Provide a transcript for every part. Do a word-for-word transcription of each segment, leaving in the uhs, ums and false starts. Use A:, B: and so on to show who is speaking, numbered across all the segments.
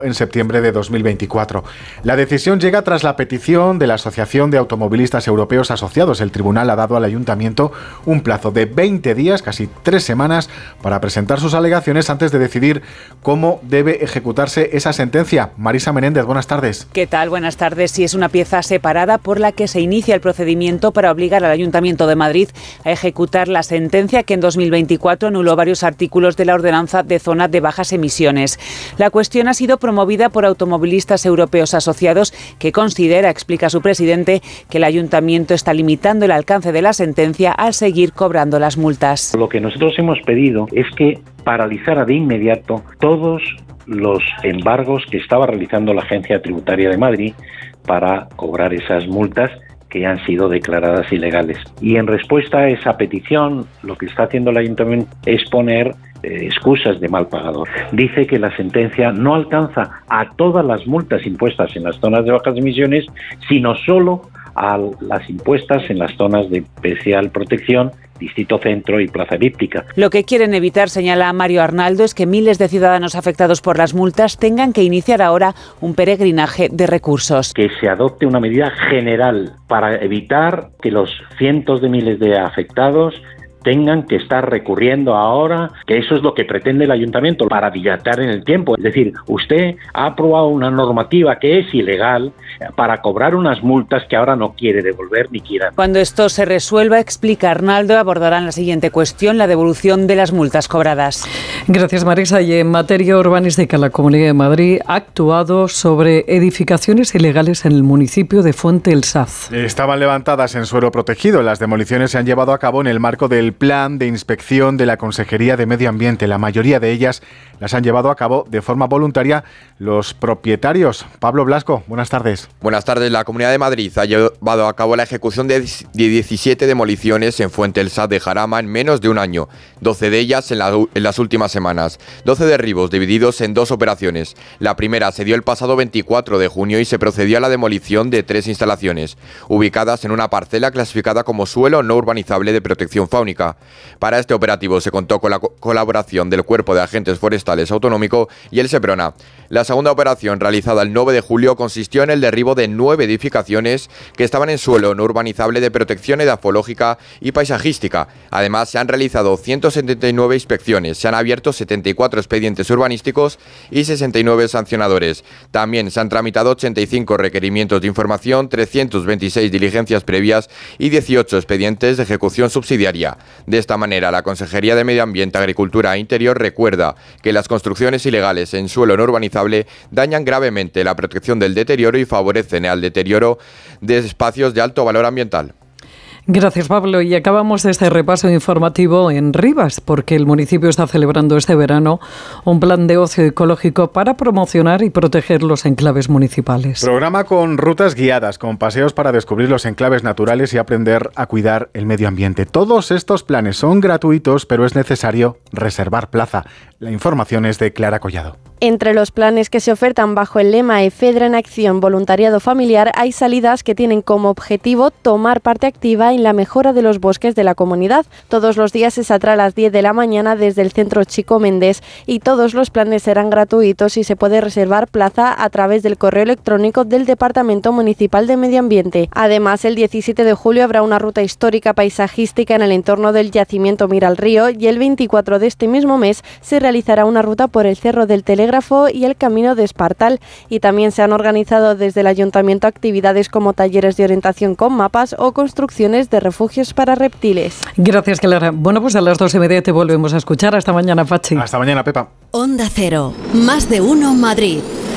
A: en septiembre de dos mil veinticuatro. La decisión llega tras la petición de la Asociación de Automovilistas Europeos Asociados. El tribunal ha dado al ayuntamiento un plazo de veinte días, casi tres semanas, para presentar sus alegaciones antes de decidir cómo debe ejecutarse esa sentencia. Marisa Menéndez, buenas tardes.
B: ¿Qué tal? Buenas tardes. Sí, es una pieza separada por la que se inicia el procedimiento para obligar al Ayuntamiento de Madrid a ejecutar la sentencia que en dos mil veinticuatro anuló varios artículos de la ordenanza de zona de bajas emisiones. La cuestión ha sido promovida por automovilistas europeos asociados, que considera, explica su presidente, que el ayuntamiento está limitando el alcance de la sentencia al seguir cobrando las multas.
C: Lo que nosotros hemos pedido es que paralizara de inmediato todos los embargos que estaba realizando la Agencia Tributaria de Madrid para cobrar esas multas que han sido declaradas ilegales. Y en respuesta a esa petición, lo que está haciendo el ayuntamiento es poner eh, excusas de mal pagador. Dice que la sentencia no alcanza a todas las multas impuestas en las zonas de bajas emisiones, sino solo a las impuestas en las zonas de especial protección, Distrito Centro y Plaza Elíptica.
B: Lo que quieren evitar, señala Mario Arnaldo, es que miles de ciudadanos afectados por las multas tengan que iniciar ahora un peregrinaje de recursos.
C: Que se adopte una medida general para evitar que los cientos de miles de afectados tengan que estar recurriendo ahora, que eso es lo que pretende el ayuntamiento, para dilatar en el tiempo. Es decir, usted ha aprobado una normativa que es ilegal para cobrar unas multas que ahora no quiere devolver ni quiera.
B: Cuando esto se resuelva, explica Arnaldo, abordarán la siguiente cuestión, la devolución de las multas cobradas.
D: Gracias, Marisa. Y en materia urbanística, la Comunidad de Madrid ha actuado sobre edificaciones ilegales en el municipio de Fuente el Saz.
A: Estaban levantadas en suelo protegido. Las demoliciones se han llevado a cabo en el marco del plan de inspección de la Consejería de Medio Ambiente. La mayoría de ellas las han llevado a cabo de forma voluntaria los propietarios. Pablo Blasco, buenas tardes.
E: Buenas tardes. La Comunidad de Madrid ha llevado a cabo la ejecución de diecisiete demoliciones en Fuente el Saz de Jarama en menos de un año, doce de ellas en, la, en las últimas semanas. doce derribos divididos en dos operaciones. La primera se dio el pasado veinticuatro de junio y se procedió a la demolición de tres instalaciones, ubicadas en una parcela clasificada como suelo no urbanizable de protección fáunica. Para este operativo se contó con la co- colaboración del Cuerpo de Agentes Forestales Autonómico y el Seprona. La segunda operación, realizada el nueve de julio, consistió en el derribo de nueve edificaciones que estaban en suelo no urbanizable de protección edafológica y paisajística. Además, se han realizado ciento setenta y nueve inspecciones, se han abierto setenta y cuatro expedientes urbanísticos y sesenta y nueve sancionadores. También se han tramitado ochenta y cinco requerimientos de información, trescientas veintiséis diligencias previas y dieciocho expedientes de ejecución subsidiaria. De esta manera, la Consejería de Medio Ambiente, Agricultura e Interior recuerda que las construcciones ilegales en suelo no urbanizable dañan gravemente la protección del deterioro y favorecen al deterioro de espacios de alto valor ambiental.
D: Gracias, Pablo. Y acabamos este repaso informativo en Rivas, porque el municipio está celebrando este verano un plan de ocio ecológico para promocionar y proteger los enclaves municipales.
A: Programa con rutas guiadas, con paseos para descubrir los enclaves naturales y aprender a cuidar el medio ambiente. Todos estos planes son gratuitos, pero es necesario reservar plaza. La información es de Clara Collado.
F: Entre los planes que se ofertan bajo el lema EFEDRA en Acción Voluntariado Familiar hay salidas que tienen como objetivo tomar parte activa en la mejora de los bosques de la comunidad. Todos los días se saldrá a las diez de la mañana desde el Centro Chico Méndez y todos los planes serán gratuitos y se puede reservar plaza a través del correo electrónico del Departamento Municipal de Medio Ambiente. Además, el diecisiete de julio habrá una ruta histórica paisajística en el entorno del yacimiento Mira al Río y el veinticuatro de este mismo mes se realizará una ruta por el Cerro del Telégrafo y el Camino de Espartal. Y también se han organizado desde el Ayuntamiento actividades como talleres de orientación con mapas o construcciones de refugios para reptiles.
D: Gracias, Clara. Bueno, pues a las dos y media te volvemos a escuchar. Hasta mañana, Pachi.
A: Hasta mañana, Pepa.
G: Onda Cero. Más de uno Madrid.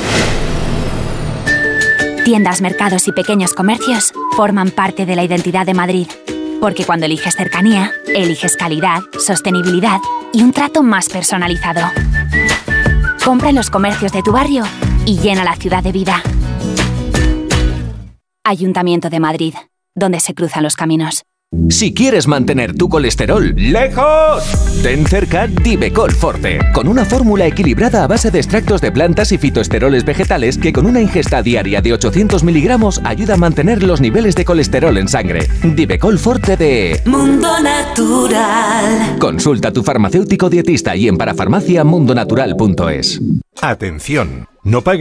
H: Tiendas, mercados y pequeños comercios forman parte de la identidad de Madrid. Porque cuando eliges cercanía, eliges calidad, sostenibilidad y un trato más personalizado. Compra en los comercios de tu barrio y llena la ciudad de vida. Ayuntamiento de Madrid, donde se cruzan los caminos.
I: Si quieres mantener tu colesterol lejos, ten cerca Divecol Forte, con una fórmula equilibrada a base de extractos de plantas y fitoesteroles vegetales que con una ingesta diaria de ochocientos miligramos ayuda a mantener los niveles de colesterol en sangre. Divecol Forte de
G: Mundo Natural.
I: Consulta a tu farmacéutico dietista y en parafarmacia mundonatural punto es.
J: Atención, no pagues